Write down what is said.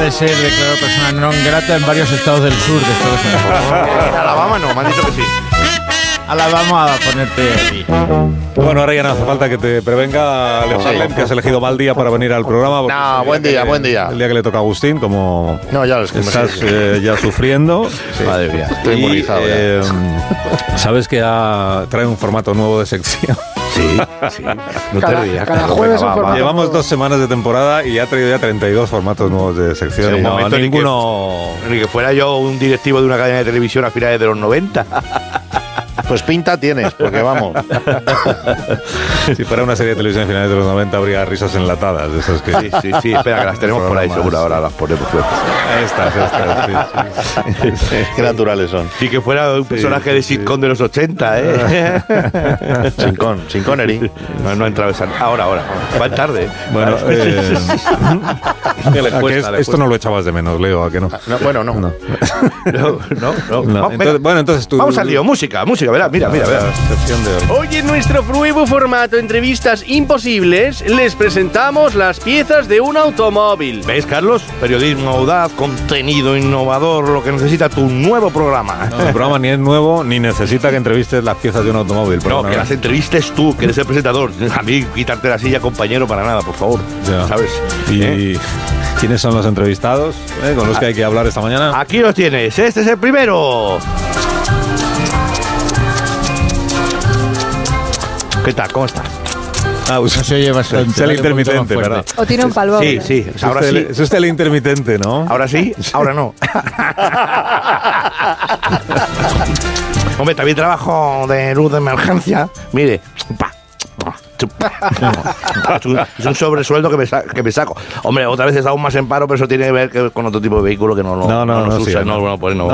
de ser declarado persona non grata en varios estados del sur de Estados Unidos. En Alabama no, me han dicho que sí. Vamos a ponerte aquí. Bueno, ahora ya no hace falta que te prevenga, Leo Harlem, que has elegido mal día para venir al programa. No, buen día. El día que le toca a Agustín, como No, ya lo estás ya sufriendo. Sí. Madre mía, estoy inmunizado ya. Sabes que trae un formato nuevo de sección. Sí. No te rías. Cada jueves un formato. Llevamos 2 semanas de temporada y ha traído ya 32 formatos nuevos de sección. Sí, Y un no, momento ninguno... Ni que fuera yo un directivo de una cadena de televisión a finales de los 90. Pues pinta tienes, porque vamos. Si fuera una serie de televisión a finales de los 90 habría risas enlatadas. De esas que... Sí, espera, que las tenemos por ahí, seguro. Ahora las ponemos. Ahí está, sí. Qué naturales son. Sí, que fuera un personaje de sitcom de los 80, ¿eh? Sin Connery. No ha entrado esa. Ahora. Va tarde. Bueno, le ¿a cuesta, que esto no lo echabas de menos, Leo? ¿A que no? No, bueno, no. No. Entonces tú... Vamos al lío, música, verá, mira. Sección de hoy. Hoy en nuestro nuevo formato Entrevistas Imposibles les presentamos las piezas de un automóvil. ¿Ves, Carlos? Periodismo audaz, contenido innovador, lo que necesita tu nuevo programa. No, el programa ni es nuevo ni necesita que entrevistes las piezas de un automóvil. No, que las entrevistes tú, que eres el presentador. A mí, quitarte la silla, compañero, para nada, por favor. Ya. ¿Sabes? ¿Y quiénes son los entrevistados con los que hay que hablar esta mañana? Aquí los tienes, este es el primero. ¿Qué tal? ¿Cómo estás? No se oye bastante. Es el intermitente, ¿verdad? O tiene un palvo. Sí. Ahora sí. Es usted el intermitente, ¿no? Ahora sí, ahora no. Hombre, también trabajo de luz de emergencia. Mire, es un sobresueldo que me saco. Hombre, otra vez he estado más en paro, pero eso tiene que ver con otro tipo de vehículo que no No, usa, sí, no.